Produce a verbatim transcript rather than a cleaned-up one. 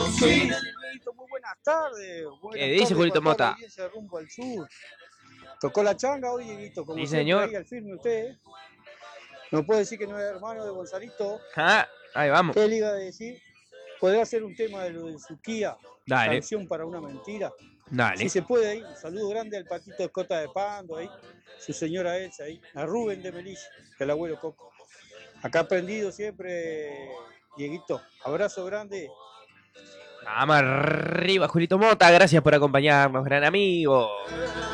Sí, Dieguito, muy buenas tardes. Buenas ¿Qué dice tardes Julito para toda la Mota? audiencia de Rumbo al Sur. Tocó la changa hoy, Dieguito, como Sí, siempre, señor. ahí al firme usted. ¿Eh? No puede decir que no es hermano de Gonzalito. Ah, ahí vamos. ¿Qué le iba a decir? Podría hacer un tema de lo de Suquía, Dale, canción para una mentira. Si dale. se puede ahí, un saludo grande al Patito Escota de Pando ahí, su señora Elsa ahí, a Rubén de Melilla, el abuelo Coco. Acá aprendido siempre, Dieguito. Abrazo grande. Vamos arriba, Julito Mota. Gracias por acompañarnos, gran amigo.